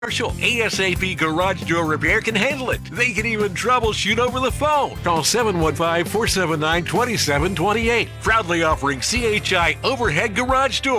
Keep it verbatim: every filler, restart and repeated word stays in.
Commercial ASAP Garage Door Repair can handle it. They can even troubleshoot over the phone. Call seven one five, four seven nine, two seven two eight. Proudly offering C H I overhead garage door.